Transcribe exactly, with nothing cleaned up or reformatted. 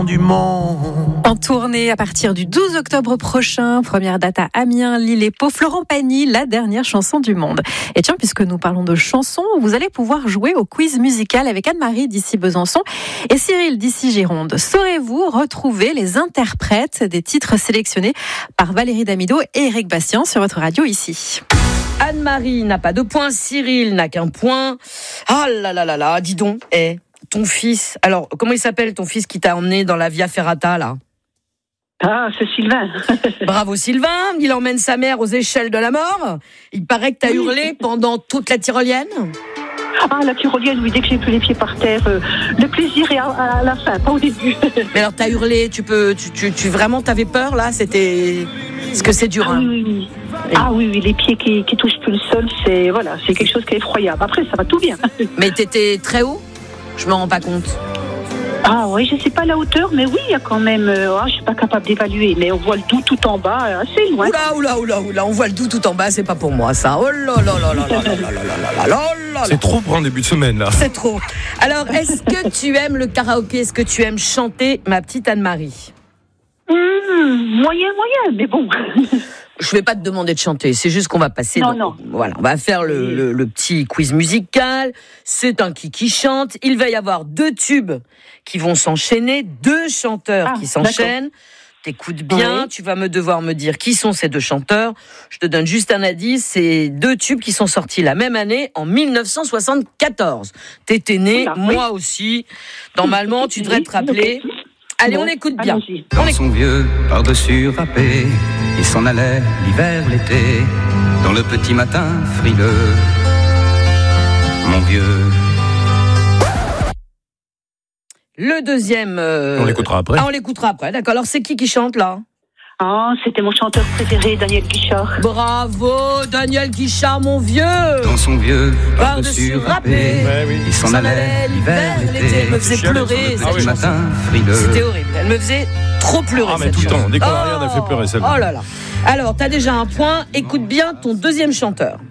du monde. En tournée à partir du douze octobre prochain, première date à Amiens, Lille et Pau, Florent Pagny, la dernière chanson du monde. Et tiens, puisque nous parlons de chansons, vous allez pouvoir jouer au quiz musical avec Anne-Marie d'ici Besançon et Cyril d'ici Gironde. Saurez-vous retrouver les interprètes des titres sélectionnés par Valérie Damido et Eric Bastien sur votre radio ici? Anne-Marie n'a pas de point, Cyril n'a qu'un point. Ah là là là là, dis donc, eh, ton fils, alors comment il s'appelle ton fils qui t'a emmené dans la Via Ferrata là? Ah, c'est Sylvain. Bravo Sylvain, il emmène sa mère aux échelles de la mort. Il paraît que t'as oui. hurlé pendant toute la tyrolienne. Ah, la tyrolienne, oui, dès que j'ai plus les pieds par terre, euh, le plaisir est à, à la fin, pas au début. Mais alors t'as hurlé, tu peux, tu, tu, tu vraiment t'avais peur là, c'était, parce que c'est dur. Ah hein. oui, oui. Et... Ah oui, oui, les pieds qui, qui touchent plus le sol, c'est voilà, c'est quelque chose qui est effroyable. Après, ça va tout bien. Mais t'étais très haut? Je me rends pas compte. Ah oui, je sais pas la hauteur, mais oui, il y a quand même. Euh, oh, je suis pas capable d'évaluer, mais on voit le doux tout en bas, euh, assez loin. Oula, oula, oula, oula, on voit le doux tout en bas, c'est pas pour moi ça. Oh là là là là là là là là là là. C'est trop pour un début de semaine là. C'est trop. Alors, est-ce que tu aimes le karaoké? Est-ce que tu aimes chanter, ma petite Anne-Marie? Mmh, moyen, moyen, mais bon. Je vais pas te demander de chanter, c'est juste qu'on va passer. Non, dans, non. Voilà, on va faire le, le, le petit quiz musical. C'est un qui qui chante. Il va y avoir deux tubes qui vont s'enchaîner, deux chanteurs ah, qui s'enchaînent. D'accord. T'écoutes bien, oui. Tu vas me devoir me dire qui sont ces deux chanteurs. Je te donne juste un indice, c'est deux tubes qui sont sortis la même année, en dix-neuf cent soixante-quatorze. T'étais né, oui. Moi aussi. Normalement, tu devrais te rappeler. Allez, bon, on écoute bien. Dans son vieux par-dessus râpé, il s'en allait l'hiver, l'été, dans le petit matin frileux. Mon vieux. Le deuxième... Euh... On l'écoutera après. Ah, on l'écoutera après, d'accord. Alors, c'est qui qui chante, là? Ah, c'était mon chanteur préféré, Daniel Guichard. Bravo, Daniel Guichard, mon vieux. Dans son vieux par-dessus râpé, ouais, oui. Il s'en, s'en allait l'hiver, l'été. Elle me faisait pleurer. Ah, oui, matin frileux. C'était horrible. Elle me faisait trop pleurer. Ah, mais tout le temps. Dès qu'on oh, a rien, elle a fait pleurer celle-là. Oh là là. Alors, t'as déjà un point. Écoute bien ton deuxième chanteur.